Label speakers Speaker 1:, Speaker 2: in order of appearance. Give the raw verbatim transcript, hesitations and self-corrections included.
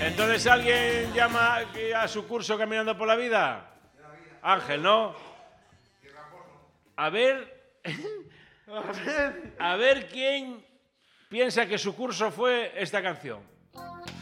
Speaker 1: Entonces, ¿alguien llama a su curso Caminando por la Vida? Ángel, ¿no? A ver... A ver quién piensa que su curso fue esta canción.